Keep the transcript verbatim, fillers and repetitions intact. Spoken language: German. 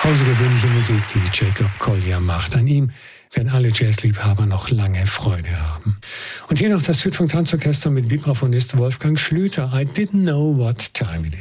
Außergewöhnliche Musik, die Jacob Collier macht. An ihm werden alle Jazzliebhaber noch lange Freude haben. Und hier noch das Südfunk Tanzorchester mit Vibraphonist Wolfgang Schlüter. I didn't know what time it